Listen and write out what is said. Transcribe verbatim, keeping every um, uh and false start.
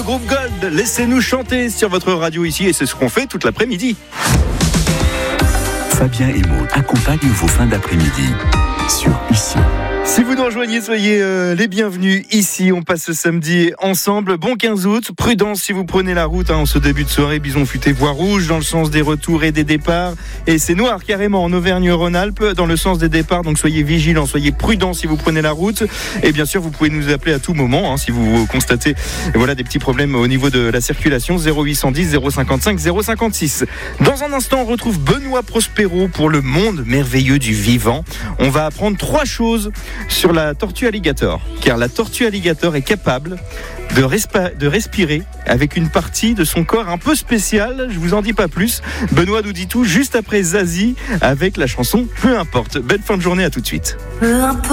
groupe Gold. Laissez-nous chanter sur votre radio ici et c'est ce qu'on fait toute l'après-midi. Fabien et Maud accompagnent vos fins d'après-midi sur Ici. Si vous nous rejoignez, soyez euh, les bienvenus ici. On passe ce samedi ensemble. Bon quinze août. Prudence si vous prenez la route hein, en ce début de soirée. Bison futé, voie rouge dans le sens des retours et des départs. Et c'est noir carrément en Auvergne-Rhône-Alpes dans le sens des départs. Donc soyez vigilants, soyez prudents si vous prenez la route. Et bien sûr, vous pouvez nous appeler à tout moment hein, si vous constatez voilà, des petits problèmes au niveau de la circulation. zéro huit cent dix, zéro cinquante-cinq, zéro cinquante-six. Dans un instant, on retrouve Benoît Prospero pour le monde merveilleux du vivant. On va apprendre trois choses sur la tortue alligator, car la tortue alligator est capable de, respa- de respirer avec une partie de son corps un peu spéciale. Je vous en dis pas plus. Benoît nous dit tout juste après Zazie avec la chanson Peu importe. Belle fin de journée, à tout de suite.